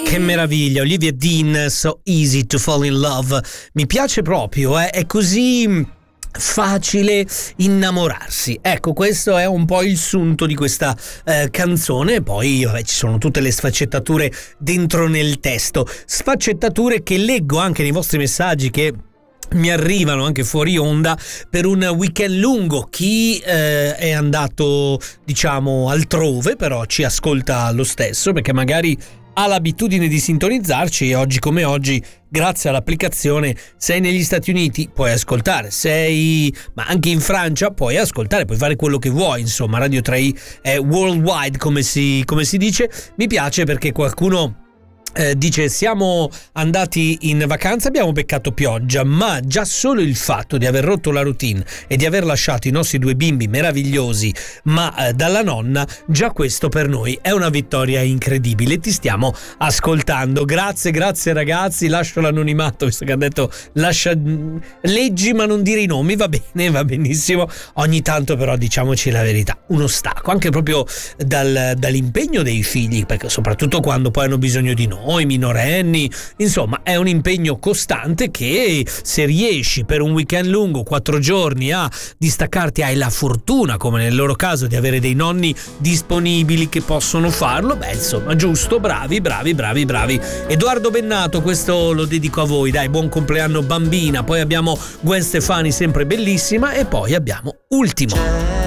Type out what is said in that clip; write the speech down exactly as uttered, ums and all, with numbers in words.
Che meraviglia, Olivia Dean, So Easy to Fall in Love. Mi piace proprio, eh? È così facile innamorarsi. Ecco, questo è un po' il sunto di questa eh, canzone. Poi vabbè, ci sono tutte le sfaccettature dentro nel testo, sfaccettature che leggo anche nei vostri messaggi che mi arrivano anche fuori onda per un weekend lungo. Chi eh, è andato diciamo altrove però ci ascolta lo stesso, perché magari ha l'abitudine di sintonizzarci e oggi come oggi, grazie all'applicazione, sei negli Stati Uniti puoi ascoltare, sei ma anche in Francia puoi ascoltare, puoi fare quello che vuoi. Insomma, Radio tre i è worldwide, come si, come si dice. Mi piace perché qualcuno Eh, dice: siamo andati in vacanza, abbiamo beccato pioggia, ma già solo il fatto di aver rotto la routine e di aver lasciato i nostri due bimbi meravigliosi ma eh, dalla nonna, già questo per noi è una vittoria incredibile. Ti stiamo ascoltando, grazie grazie ragazzi. Lascio l'anonimato visto che ha detto lascia, leggi ma non dire i nomi. Va bene, va benissimo. Ogni tanto però diciamoci la verità, uno stacco anche proprio dal, dall'impegno dei figli, perché soprattutto quando poi hanno bisogno di noi noi minorenni, insomma è un impegno costante che se riesci per un weekend lungo, quattro giorni, a distaccarti, hai la fortuna come nel loro caso di avere dei nonni disponibili che possono farlo, beh insomma giusto, bravi bravi bravi bravi. Edoardo Bennato, questo lo dedico a voi, dai, buon compleanno bambina. Poi abbiamo Gwen Stefani, sempre bellissima, e poi abbiamo Ultimo.